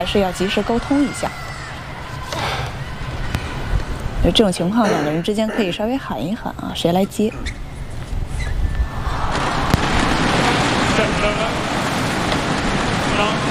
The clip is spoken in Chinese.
还是要及时沟通一下。就这种情况，两个人之间可以稍微喊一喊啊，谁来接？ 站住！